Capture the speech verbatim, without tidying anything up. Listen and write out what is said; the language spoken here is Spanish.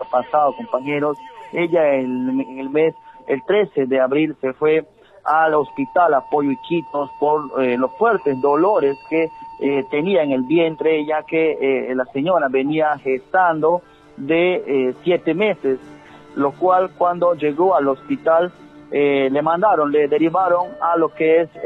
pasado, compañeros. Ella en, en el mes, el trece de abril, se fue al hospital Apoyo Iquitos por eh, los fuertes dolores que eh, tenía en el vientre, ya que eh, la señora venía gestando de eh, siete meses, lo cual cuando llegó al hospital eh, le mandaron, le derivaron a lo que es